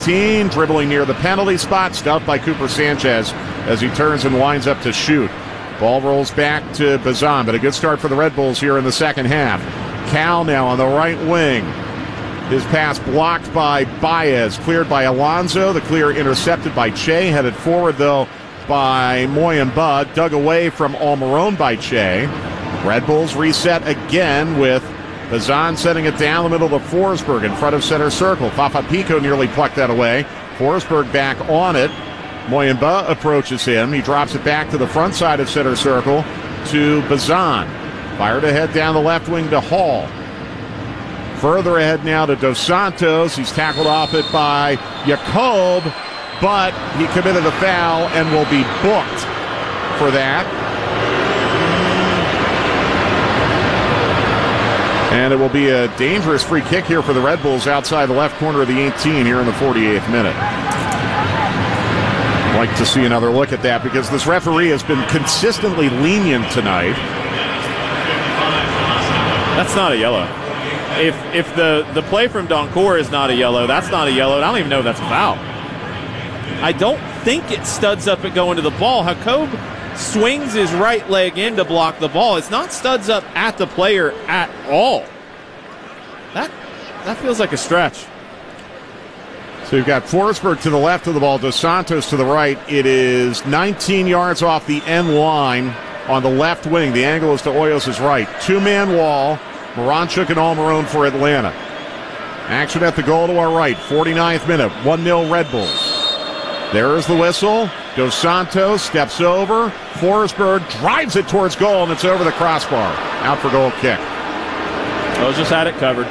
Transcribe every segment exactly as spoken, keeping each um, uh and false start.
eighteen, dribbling near the penalty spot, stuffed by Cooper Sanchez as he turns and winds up to shoot. Ball rolls back to Bazan, but a good start for the Red Bulls here in the second half. Cal now on the right wing. His pass blocked by Baez, cleared by Alonso. The clear intercepted by Che, headed forward though by Moyamba, dug away from Almiron by Che. Red Bulls reset again with Bazan setting it down the middle of Forsberg in front of center circle. Fafa Pico nearly plucked that away. Forsberg back on it. Moyamba approaches him. He drops it back to the front side of center circle to Bazan. Fired ahead down the left wing to Hall. Further ahead now to Dos Santos. He's tackled off it by Jacob, but he committed a foul and will be booked for that. And it will be a dangerous free kick here for the Red Bulls outside the left corner of the eighteen here in the forty-eighth minute. I'd like to see another look at that because this referee has been consistently lenient tonight. That's not a yellow. If if the, the play from Doncourt is not a yellow, that's not a yellow. I don't even know if that's a foul. I don't think it studs up at going to the ball. Jacob swings his right leg in to block the ball. It's not studs up at the player at all. That that feels like a stretch. So you've got Forsberg to the left of the ball, Dos Santos to the right. It is nineteen yards off the end line on the left wing. The angle is to Hoyos' right. Two-man wall. Moranchuk and Almiron for Atlanta. Action at the goal to our right. forty-ninth minute. one nil Red Bulls. There is the whistle. Dos Santos steps over. Forsberg drives it towards goal, and it's over the crossbar. Out for goal kick. Those just had it covered.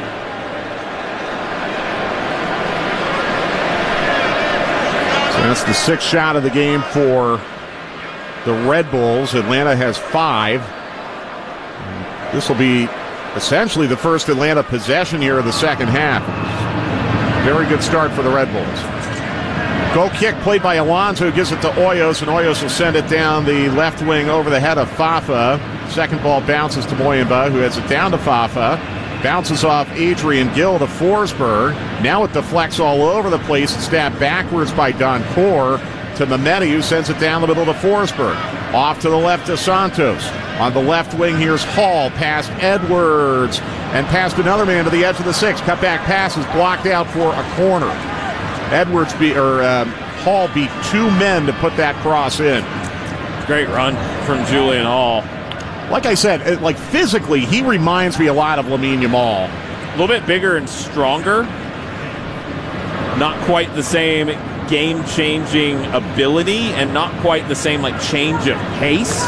So that's the sixth shot of the game for the Red Bulls. Atlanta has five. This will be essentially the first Atlanta possession here of the second half. Very good start for the Red Bulls. Goal kick played by Alonso, who gives it to Hoyos, and Hoyos will send it down the left wing over the head of Fafa. Second ball bounces to Moyamba, who heads it down to Fafa. Bounces off Adrian Gill to Forsberg. Now it deflects all over the place and stabbed backwards by Doncourt to Mehmeti, who sends it down the middle to Forsberg. Off to the left to Santos. On the left wing, here's Hall past Edwards and past another man to the edge of the six. Cutback pass is blocked out for a corner. Edwards be, or um, Hall beat two men to put that cross in. Great run from Julian Hall. Like I said, it, like physically, he reminds me a lot of Lamine Yamal. A little bit bigger and stronger. Not quite the same game-changing ability, and not quite the same like change of pace.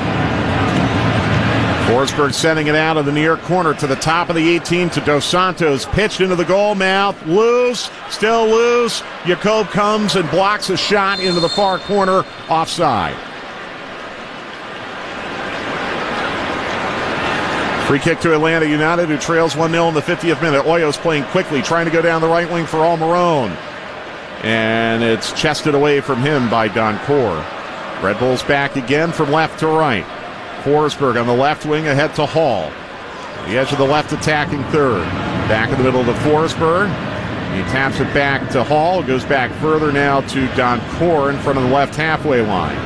Forsberg sending it out of the near corner to the top of the eighteen to Dos Santos. Pitched into the goal mouth. Loose. Still loose. Jacob comes and blocks a shot into the far corner. Offside. Free kick to Atlanta United, who trails one nil in the fiftieth minute. Hoyos playing quickly, trying to go down the right wing for Almiron. And it's chested away from him by Doncourt. Red Bulls back again from left to right. Forsberg on the left wing ahead to Hall. The edge of the left attacking third. Back in the middle to Forsberg. He taps it back to Hall. Goes back further now to Doncourt in front of the left halfway line.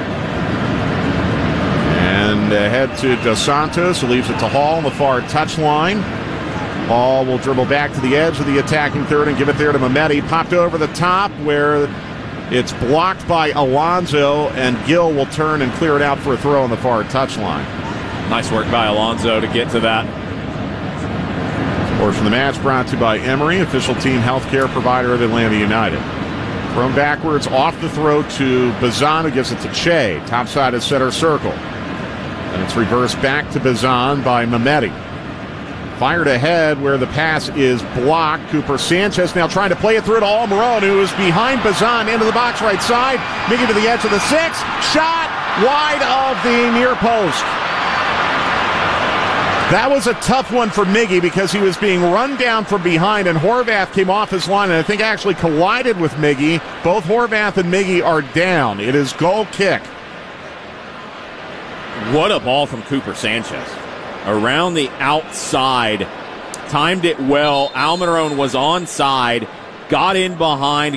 And ahead to Dos Santos, who leaves it to Hall on the far touchline. Hall will dribble back to the edge of the attacking third and give it there to Mehmeti. Popped over the top where it's blocked by Alonso, and Gill will turn and clear it out for a throw on the far touchline. Nice work by Alonso to get to that. Portion of the match brought to you by Emory, official team healthcare provider of Atlanta United. Thrown backwards off the throw to Bazan, who gives it to Che. Top side of center circle. And it's reversed back to Bazan by Mehmeti. Fired ahead where the pass is blocked. Cooper Sanchez now trying to play it through to Almiron, who is behind Bazan into the box right side. Miggy to the edge of the six. Shot wide of the near post. That was a tough one for Miggy because he was being run down from behind, and Horvath came off his line and I think actually collided with Miggy. Both Horvath and Miggy are down. It is goal kick. What a ball from Cooper Sanchez. Around the outside. Timed it well. Almiron was onside. got in behind,